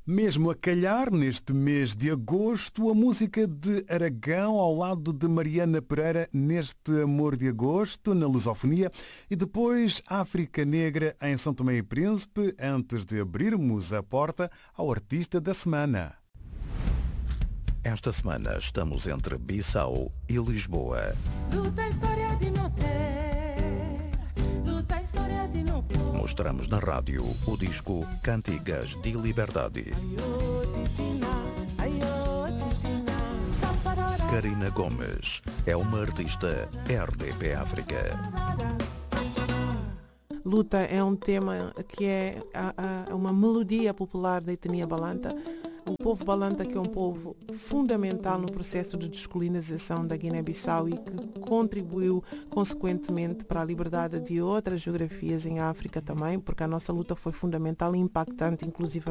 Mesmo a calhar, neste mês de agosto, a música de Aragão ao lado de Mariana Pereira neste Amor de Agosto, na Lusofonia, e depois África Negra em São Tomé e Príncipe, antes de abrirmos a porta ao artista da semana. Esta semana estamos entre Bissau e Lisboa. Mostramos na rádio o disco Cantigas de Liberdade. Karina Gomes é uma artista RDP África. Luta é um tema que é uma melodia popular da etnia balanta. O povo balanta, que é um povo fundamental no processo de descolonização da Guiné-Bissau e que contribuiu consequentemente para a liberdade de outras geografias em África também, porque a nossa luta foi fundamental e impactante, inclusive